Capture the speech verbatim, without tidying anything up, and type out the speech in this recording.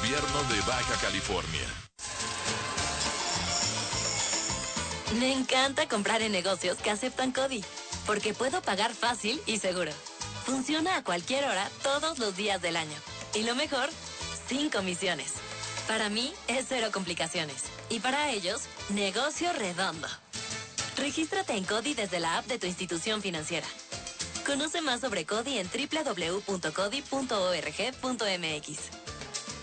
Gobierno de Baja California. Me encanta comprar en negocios que aceptan CODI, porque puedo pagar fácil y seguro. Funciona a cualquier hora, todos los días del año. Y lo mejor, sin comisiones. Para mí, es cero complicaciones. Y para ellos, negocio redondo. Regístrate en CODI desde la app de tu institución financiera. Conoce más sobre CODI en doble u doble u doble u punto codi punto org punto m x.